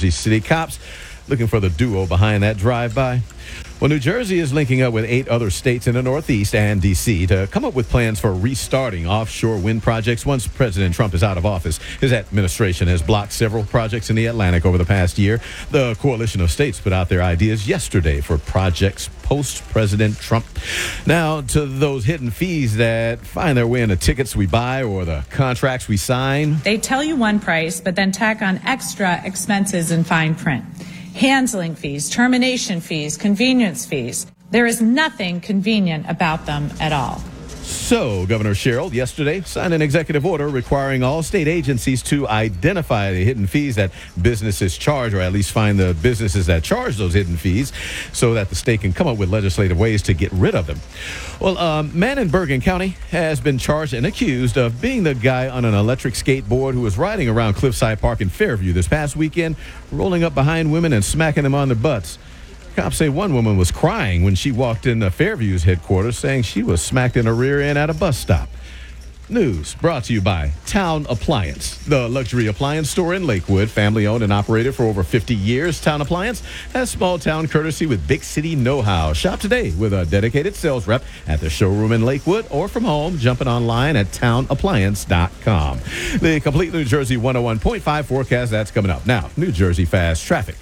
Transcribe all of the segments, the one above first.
Jersey City. Cops looking for the duo behind that drive-by. Well, New Jersey is linking up with 8 other states in the Northeast and D.C. to come up with plans for restarting offshore wind projects once President Trump is out of office. His administration has blocked several projects in the Atlantic over the past year. The coalition of states put out their ideas yesterday for projects post-President Trump. Now, to those hidden fees that find their way in the tickets we buy or the contracts we sign. They tell you one price, but then tack on extra expenses in fine print. Handling fees, termination fees, convenience fees. There is nothing convenient about them at all. So, Governor Sherrill yesterday signed an executive order requiring all state agencies to identify the hidden fees that businesses charge, or at least find the businesses that charge those hidden fees, so that the state can come up with legislative ways to get rid of them. Well, a man in Bergen County has been charged and accused of being the guy on an electric skateboard who was riding around Cliffside Park in Fairview this past weekend, rolling up behind women and smacking them on their butts. Cops say one woman was crying when she walked into Fairview's headquarters, saying she was smacked in the rear end at a bus stop. News brought to you by Town Appliance, the luxury appliance store in Lakewood, family-owned and operated for over 50 years. Town Appliance has small-town courtesy with big city know-how. Shop today with a dedicated sales rep at the showroom in Lakewood or from home, jumping online at townappliance.com. The complete New Jersey 101.5 forecast, that's coming up. Now, New Jersey Fast Traffic.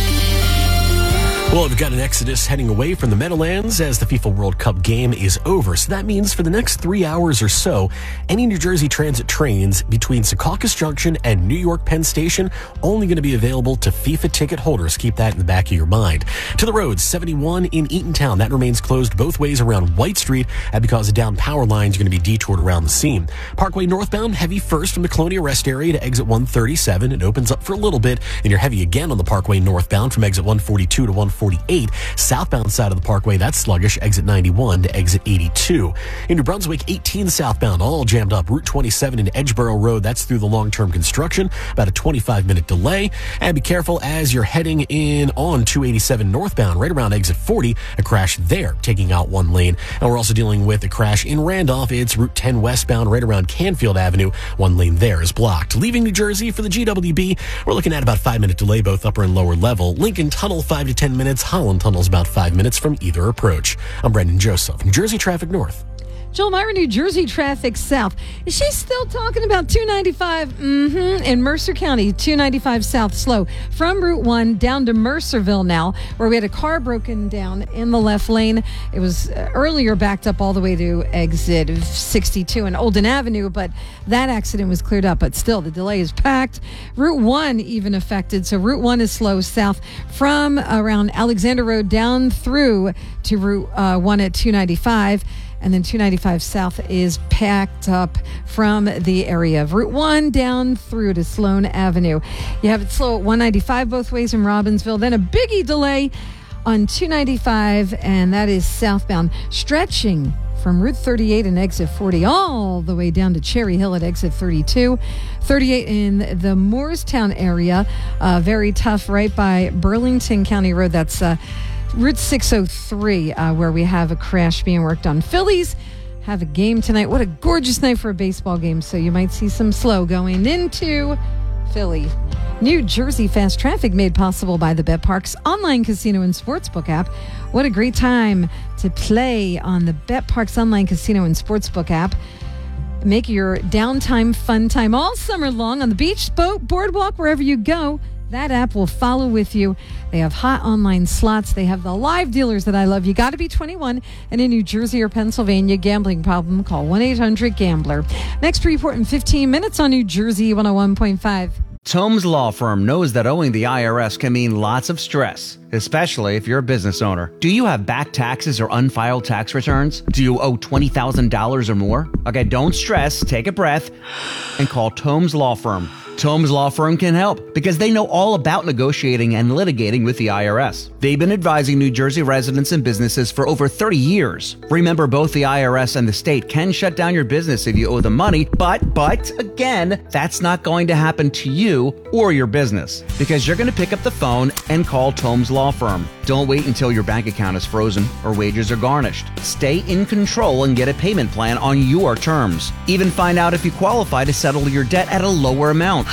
Well, we've got an exodus heading away from the Meadowlands as the FIFA World Cup game is over. So that means for the next 3 hours or so, any New Jersey Transit trains between Secaucus Junction and New York Penn Station only going to be available to FIFA ticket holders. Keep that in the back of your mind. To the roads, 71 in Eatontown. That remains closed both ways around White Street, and because of down power lines, you're going to be detoured around the scene. Parkway northbound, heavy first from the Colonia Rest area to exit 137. It opens up for a little bit, and you're heavy again on the Parkway northbound from exit 142 to 148. Southbound side of the Parkway, that's sluggish, exit 91 to exit 82. In New Brunswick, 18 southbound, all jammed up. Route 27 in Edgeboro Road, that's through the long-term construction, about a 25-minute delay. And be careful as you're heading in on 287 northbound, right around exit 40, a crash there, taking out one lane. And we're also dealing with a crash in Randolph. It's Route 10 westbound, right around Canfield Avenue. One lane there is blocked. Leaving New Jersey for the GWB, we're looking at about 5-minute delay, both upper and lower level. Lincoln Tunnel, 5 to 10 minutes. Holland Tunnel's about 5 minutes from either approach. I'm Brendan Joseph, New Jersey Traffic North. Joel Myra, New Jersey Traffic South. Is she still talking about 295? In Mercer County, 295 South slow. From Route 1 down to Mercerville now, where we had a car broken down in the left lane. It was earlier backed up all the way to exit 62 and Olden Avenue, but that accident was cleared up. But still, the delay is packed. Route 1 even affected, so Route 1 is slow south from around Alexander Road down through to Route 1 at 295. And then 295 South is packed up from the area of Route 1 down through to Sloan Avenue. You have it slow at 195 both ways in Robbinsville. Then a biggie delay on 295, and that is southbound, stretching from Route 38 and exit 40 all the way down to Cherry Hill at exit 32. 38 in the Moorestown area, very tough right by Burlington County Road. That's Route 603, where we have a crash being worked on. Phillies have a game tonight. What a gorgeous night for a baseball game. So you might see some slow going into Philly. New Jersey Fast Traffic made possible by the BetParx online casino and sportsbook app. What a great time to play on the BetParx online casino and sportsbook app. Make your downtime fun time all summer long on the beach, boat, boardwalk, wherever you go. That app will follow with you. They have hot online slots. They have the live dealers that I love. You got to be 21 and in New Jersey or Pennsylvania. Gambling problem, call 1-800-GAMBLER. Next report in 15 minutes on New Jersey 101.5. Tomes Law Firm knows that owing the IRS can mean lots of stress, especially if you're a business owner. Do you have back taxes or unfiled tax returns? Do you owe $20,000 or more? Okay, don't stress, take a breath, and call Tomes Law Firm. Tomes Law Firm can help because they know all about negotiating and litigating with the IRS. They've been advising New Jersey residents and businesses for over 30 years. Remember, both the IRS and the state can shut down your business if you owe them money, but again, that's not going to happen to you or your business because you're going to pick up the phone and call Tomes Law Firm. Don't wait until your bank account is frozen or wages are garnished. Stay in control and get a payment plan on your terms. Even find out if you qualify to settle your debt at a lower amount.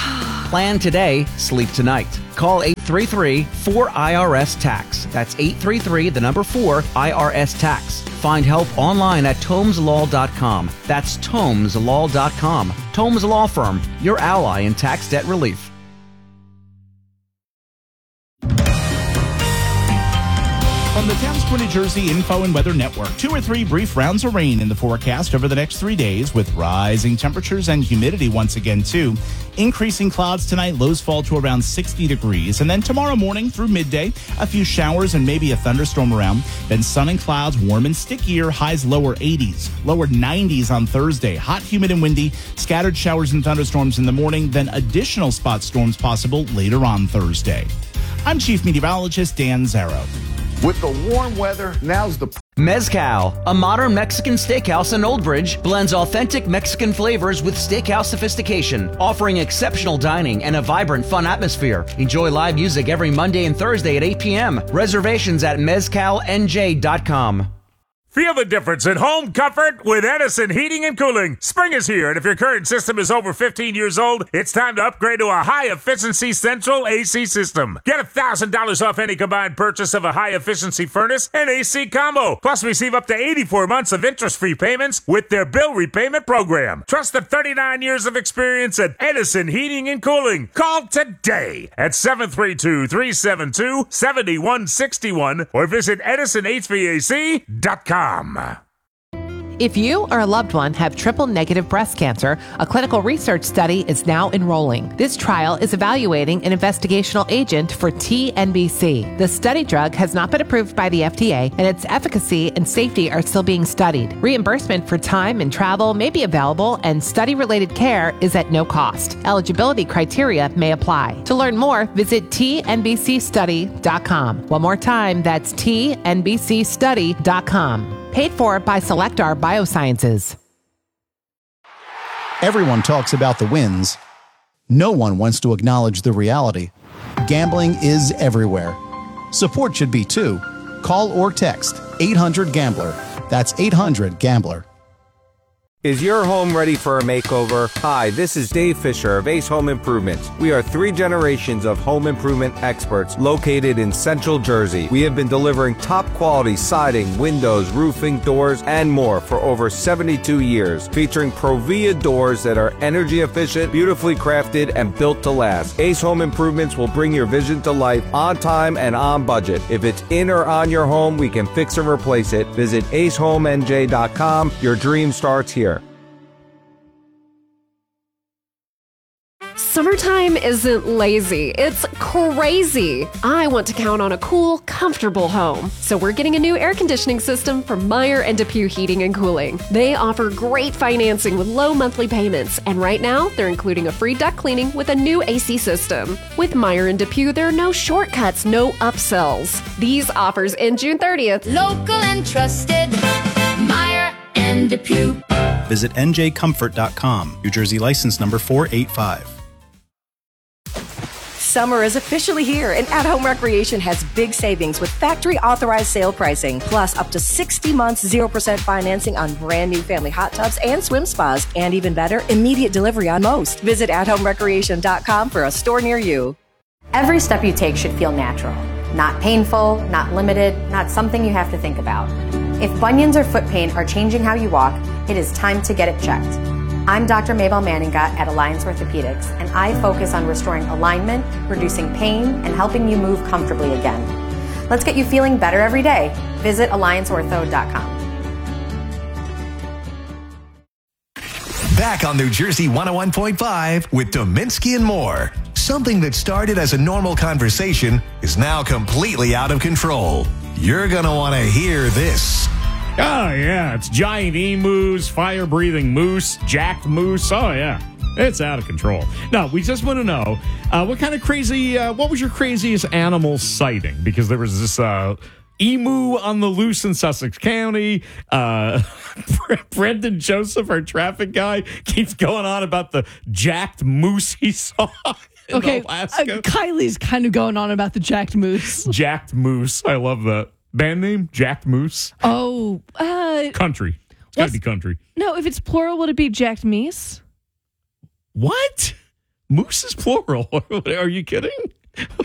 Plan today, sleep tonight. Call 833-4IRS-TAX. That's 833, the number 4, IRS-TAX. Find help online at TomesLaw.com. That's TomesLaw.com. Tomes Law Firm, your ally in tax debt relief. From the Towns Point, New Jersey Info and Weather Network, 2 or 3 brief rounds of rain in the forecast over the next 3 days with rising temperatures and humidity once again, too. Increasing clouds tonight, lows fall to around 60 degrees. And then tomorrow morning through midday, a few showers and maybe a thunderstorm around. Then sun and clouds, warm and stickier, highs lower 80s, lower 90s on Thursday. Hot, humid, and windy, scattered showers and thunderstorms in the morning, then additional spot storms possible later on Thursday. I'm Chief Meteorologist Dan Zarrow. With the warm weather, now's the... Mezcal, a modern Mexican steakhouse in Old Bridge, blends authentic Mexican flavors with steakhouse sophistication, offering exceptional dining and a vibrant, fun atmosphere. Enjoy live music every Monday and Thursday at 8 p.m. Reservations at mezcalnj.com. Feel the difference in home comfort with Edison Heating and Cooling. Spring is here, and if your current system is over 15 years old, it's time to upgrade to a high-efficiency central AC system. Get $1,000 off any combined purchase of a high-efficiency furnace and AC combo. Plus, receive up to 84 months of interest-free payments with their bill repayment program. Trust the 39 years of experience at Edison Heating and Cooling. Call today at 732-372-7161 or visit EdisonHVAC.com. If you or a loved one have triple-negative breast cancer, a clinical research study is now enrolling. This trial is evaluating an investigational agent for TNBC. The study drug has not been approved by the FDA, and its efficacy and safety are still being studied. Reimbursement for time and travel may be available, and study-related care is at no cost. Eligibility criteria may apply. To learn more, visit tnbcstudy.com. One more time, that's tnbcstudy.com. Paid for by Selectar Biosciences. Everyone talks about the wins. No one wants to acknowledge the reality. Gambling is everywhere. Support should be too. Call or text 800-GAMBLER. That's 800-GAMBLER. Is your home ready for a makeover? Hi, this is Dave Fisher of Ace Home Improvements. We are 3 generations of home improvement experts located in Central Jersey. We have been delivering top quality siding, windows, roofing, doors, and more for over 72 years, featuring Provia doors that are energy efficient, beautifully crafted, and built to last. Ace Home Improvements will bring your vision to life on time and on budget. If it's in or on your home, we can fix or replace it. Visit acehomenj.com. Your dream starts here. Summertime isn't lazy, it's crazy. I want to count on a cool, comfortable home. So we're getting a new air conditioning system from Meyer and DePuy Heating and Cooling. They offer great financing with low monthly payments, and right now they're including a free duct cleaning with a new AC system. With Meyer and DePuy, there are no shortcuts, no upsells. These offers end June 30th. Local and trusted, Meyer and DePuy. Visit njcomfort.com. New Jersey license number 485. Summer is officially here, and At Home Recreation has big savings with factory authorized sale pricing, plus up to 60 months 0% financing on brand new family hot tubs and swim spas, and even better, immediate delivery on most. Visit athomerecreation.com for a store near you. Every step you take should feel natural, not painful, not limited, not something you have to think about. If bunions or foot pain are changing how you walk, it is time to get it checked. I'm Dr. Mabel Manninga at Alliance Orthopedics, and I focus on restoring alignment, reducing pain, and helping you move comfortably again. Let's get you feeling better every day. Visit allianceortho.com. Back on New Jersey 101.5 with Dominski and more. Something that started as a normal conversation is now completely out of control. You're going to want to hear this. Oh, yeah. It's giant emus, fire-breathing moose, jacked moose. Oh, yeah. It's out of control. No, we just want to know what kind of crazy, what was your craziest animal sighting? Because there was this emu on the loose in Sussex County. Brendan Joseph, our traffic guy, keeps going on about the jacked moose he saw. Okay, Kylie's kind of going on about the jacked moose. Jacked moose. I love that. Band name? Jacked Moose? Oh. Country. It's got to be country. No, if it's plural, would it be jacked meese? What? Moose is plural. Are you kidding?